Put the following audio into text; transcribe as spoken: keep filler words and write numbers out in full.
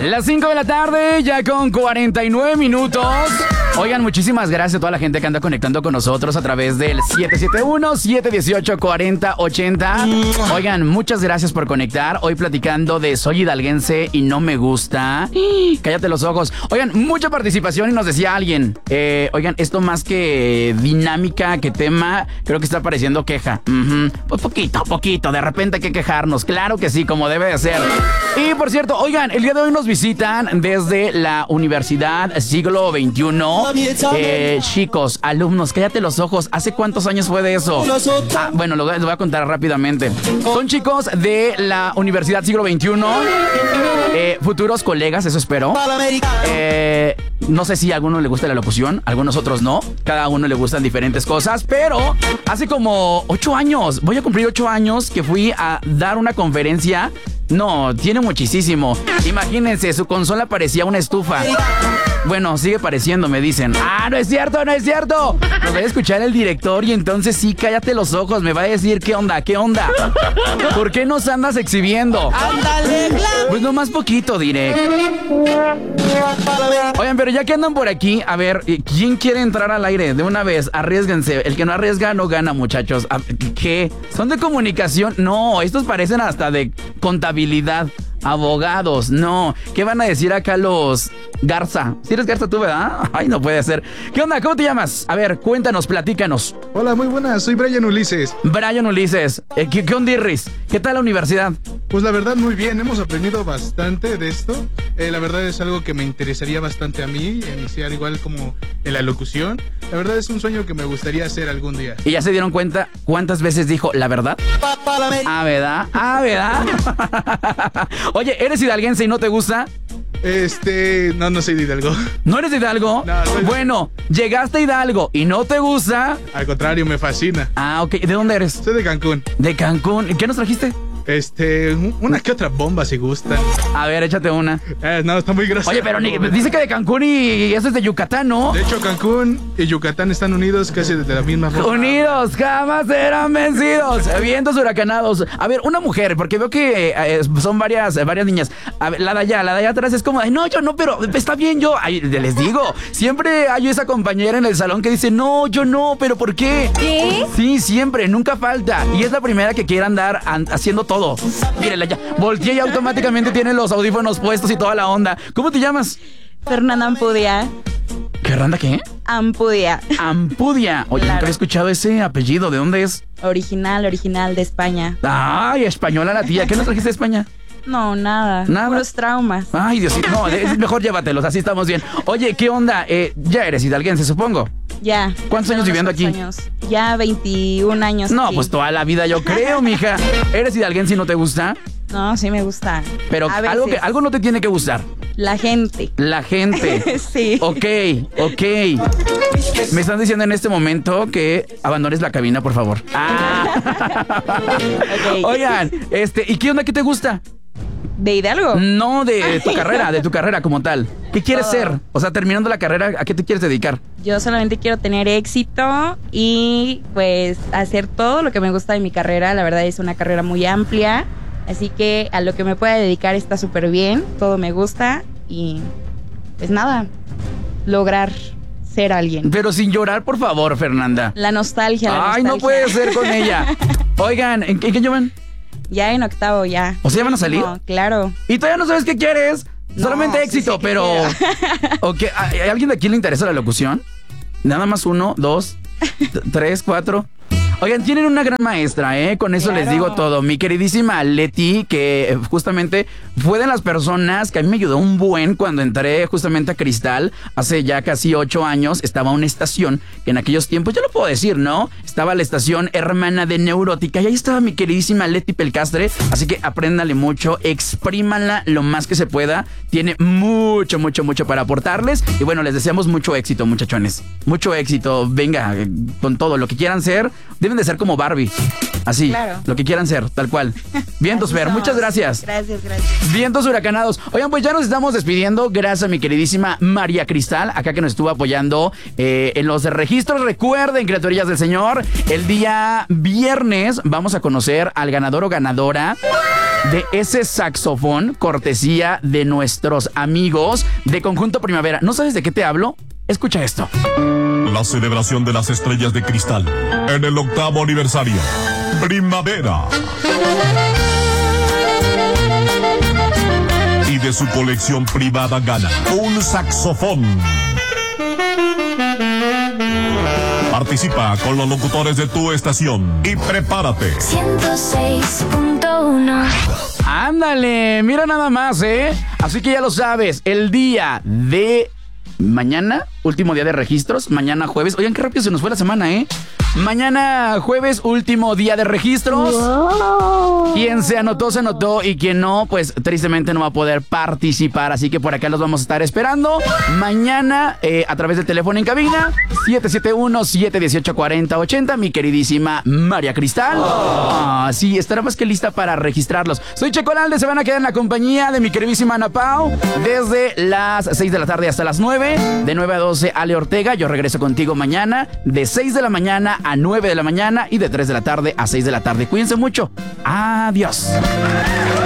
Las cinco de la tarde, ya con cuarenta y nueve minutos. Oigan, muchísimas gracias a toda la gente que anda conectando con nosotros a través del siete siete uno, siete uno ocho, cuatro cero ocho cero. Oigan, muchas gracias por conectar. Hoy platicando de soy hidalguense y no me gusta. Cállate los ojos. Oigan, mucha participación y nos decía alguien. Eh, oigan, esto más que dinámica, que tema, creo que está pareciendo queja. Uh-huh. Pues poquito, poquito. De repente hay que quejarnos. Claro que sí, como debe de ser. Y por cierto, oigan, el día de hoy nos visitan desde la Universidad Siglo veintiuno. Eh, chicos, alumnos, cállate los ojos. ¿Hace cuántos años fue de eso? Ah, bueno, lo, les voy a contar rápidamente. Son chicos de la Universidad Siglo veintiuno. Eh, futuros colegas, eso espero. Eh, no sé si a alguno le gusta la locución, a algunos otros no. Cada uno le gustan diferentes cosas. Pero hace como ocho años, voy a cumplir ocho años que fui a dar una conferencia. No, tiene muchísimo. Imagínense, su consola parecía una estufa. Bueno, sigue pareciendo, me dicen. ¡Ah, no es cierto, no es cierto! Nos va a escuchar el director y entonces sí, cállate los ojos. Me va a decir, ¿qué onda, qué onda? ¿Por qué nos andas exhibiendo? ¡Ándale, claro! Pues nomás poquito, diré. Oigan, pero ya que andan por aquí, a ver, ¿quién quiere entrar al aire? De una vez, arriésguense. El que no arriesga no gana, muchachos. ¿Qué? ¿Son de comunicación? No, estos parecen hasta de contabilidad. Abogados, no. ¿Qué van a decir acá los Garza? Si eres Garza tú, ¿verdad? Ay, no puede ser. ¿Qué onda? ¿Cómo te llamas? A ver, cuéntanos, platícanos. Hola, muy buenas, soy Brian Ulises. Brian Ulises, eh, ¿qué, qué onda, Irris? ¿Qué tal la universidad? Pues la verdad, muy bien, hemos aprendido bastante de esto. Eh, la verdad es algo que me interesaría bastante a mí, iniciar igual como en la locución. La verdad es un sueño que me gustaría hacer algún día. ¿Y ya se dieron cuenta cuántas veces dijo la verdad? Ah, ¿verdad? Ah, ¿verdad? Oye, ¿eres hidalguense y no te gusta? Este... No, no soy de Hidalgo. ¿No eres de Hidalgo? No, soy... Bueno, llegaste a Hidalgo y no te gusta. Al contrario, me fascina. Ah, ok. ¿De dónde eres? Soy de Cancún. ¿De Cancún? ¿Qué nos trajiste? Este, una que otra bomba si gustan. A ver, échate una. Eh, no, está muy grosero. Oye, pero ni, dice que de Cancún y eso es de Yucatán, ¿no? De hecho, Cancún y Yucatán están unidos casi de la misma forma. Unidos, jamás serán vencidos. Vientos huracanados. A ver, una mujer, porque veo que eh, son varias, varias niñas. A ver, la de allá, la de allá atrás es como, ay, no, yo no, pero está bien yo. Ay, les digo, siempre hay esa compañera en el salón que dice, no, yo no, pero ¿por qué? ¿Qué? Sí, siempre, nunca falta. Y es la primera que quiere andar an- haciendo todo. Mírenla ya, volteé y automáticamente tiene los audífonos puestos y toda la onda. ¿Cómo te llamas? Fernanda Ampudia. ¿Qué randa qué? Ampudia. Ampudia. Oye, Claro. nunca había escuchado ese apellido. ¿De dónde es? Original, original de España. Ay, española la tía. ¿Qué nos trajiste de España? No, nada. Nada. Puros traumas. Ay, Diosito. No, es mejor llévatelos, así estamos bien. Oye, ¿qué onda? Eh, ya eres hidalguense, supongo. Ya. ¿Cuántos años viviendo aquí? Años. Ya veintiún años. No, aquí. pues toda la vida yo creo, mija. ¿Eres hidalguense y no te gusta? No, sí me gusta. Pero A algo, que, veces. algo no te tiene que gustar. La gente. La gente. Sí. Ok, ok. Me están diciendo en este momento que abandones la cabina, por favor. Ah. Ok. Oigan, este, ¿y qué onda? ¿Qué te gusta? ¿De Hidalgo? No de tu carrera, de tu carrera como tal. ¿Qué quieres Todo. ser? O sea, terminando la carrera, ¿a qué te quieres dedicar? Yo solamente quiero tener éxito y pues hacer todo lo que me gusta de mi carrera. La verdad es una carrera muy amplia, así que a lo que me pueda dedicar está súper bien. Todo me gusta y pues nada, lograr ser alguien. Pero sin llorar, por favor, Fernanda. La nostalgia, la Ay, nostalgia. no puede ser con ella. Oigan, ¿en qué, en qué llevan? Ya en octavo, ya. ¿O sea, ya van a salir? No, claro. Y todavía no sabes qué quieres. No, Solamente sí éxito, sé qué pero... ¿O qué? ¿A a alguien de aquí le interesa la locución? Nada más uno, dos, t- tres, cuatro... Oigan, tienen una gran maestra, ¿eh? Con eso Claro. les digo todo. Mi queridísima Leti, que eh, justamente fue de las personas que a mí me ayudó un buen cuando entré justamente a Cristal. Hace ya casi ocho años estaba una estación que en aquellos tiempos, ya lo puedo decir, ¿no? Estaba la estación hermana de Neurótica y ahí estaba mi queridísima Leti Pelcastre. Así que apréndale mucho, exprímanla lo más que se pueda. Tiene mucho, mucho, mucho para aportarles. Y bueno, les deseamos mucho éxito, muchachones. Mucho éxito. Venga, eh, con todo lo que quieran ser. Deben de ser como Barbie. Así, Claro. lo que quieran ser, tal cual. Vientos, Así Fer, somos. muchas gracias. Gracias, gracias. Vientos huracanados. Oigan, pues ya nos estamos despidiendo. Gracias a mi queridísima María Cristal, acá que nos estuvo apoyando eh, en los registros. Recuerden, criaturillas del Señor, el día viernes vamos a conocer al ganador o ganadora de ese saxofón, cortesía de nuestros amigos de Conjunto Primavera. ¿No sabes de qué te hablo? Escucha esto. La celebración de las estrellas de cristal en el octavo aniversario. Primavera. Y de su colección privada gana un saxofón. Participa con los locutores de tu estación y prepárate. ciento seis punto uno. Ándale, mira nada más, ¿eh? Así que ya lo sabes, el día de mañana, último día de registros, mañana jueves. Oigan, qué rápido se nos fue la semana, ¿eh? Mañana jueves, último día de registros. Wow. Quien se anotó, se anotó. Y quien no, pues tristemente no va a poder participar. Así que por acá los vamos a estar esperando. Mañana, eh, a través del teléfono en cabina, siete siete uno, siete uno ocho, cuatro cero ocho cero. Mi queridísima María Cristal. Oh. Ah, sí, estará más que lista para registrarlos. Soy Checolalde, se van a quedar en la compañía de mi queridísima Ana Pau. Desde las seis de la tarde hasta las nueve. De nueve a doce, Ale Ortega. Yo regreso contigo mañana de seis de la mañana a nueve de la mañana y de tres de la tarde a seis de la tarde. Cuídense mucho. Adiós.